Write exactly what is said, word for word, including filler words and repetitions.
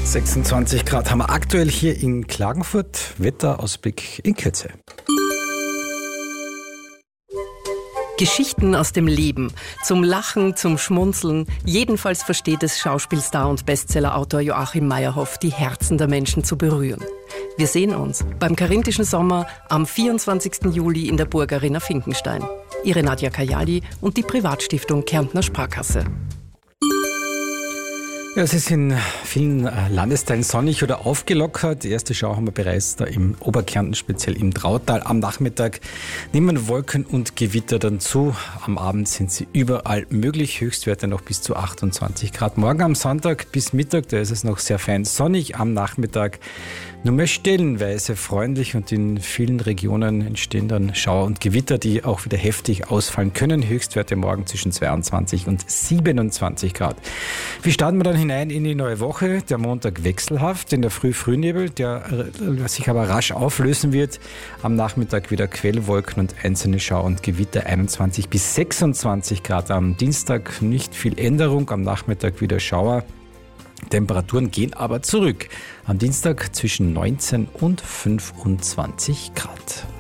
sechsundzwanzig Grad haben wir aktuell hier in Klagenfurt. Wetterausblick in Kürze. Geschichten aus dem Leben. Zum Lachen, zum Schmunzeln. Jedenfalls versteht es Schauspielstar und Bestsellerautor Joachim Meyerhoff, die Herzen der Menschen zu berühren. Wir sehen uns beim Karinthischen Sommer am vierundzwanzigsten Juli in der Burg Arena Finkenstein. Ihre Nadja Kajali und die Privatstiftung Kärntner Sparkasse. Ja, es ist in vielen Landesteilen sonnig oder aufgelockert. Die erste Schau haben wir bereits da im Oberkärnten, speziell im Drautal. Am Nachmittag nehmen Wolken und Gewitter dann zu. Am Abend sind sie überall möglich. Höchstwerte noch bis zu achtundzwanzig Grad. Morgen am Sonntag bis Mittag, da ist es noch sehr fein sonnig. Am Nachmittag nur mehr stellenweise freundlich und in vielen Regionen entstehen dann Schauer und Gewitter, die auch wieder heftig ausfallen können. Höchstwerte morgen zwischen zweiundzwanzig und siebenundzwanzig Grad. Wie starten wir dann hinein in die neue Woche? Der Montag wechselhaft, in der Früh Frühnebel, der sich aber rasch auflösen wird. Am Nachmittag wieder Quellwolken und einzelne Schauer und Gewitter, einundzwanzig bis sechsundzwanzig Grad. Am Dienstag nicht viel Änderung, am Nachmittag wieder Schauer. Temperaturen gehen aber zurück. Am Dienstag zwischen neunzehn und fünfundzwanzig Grad.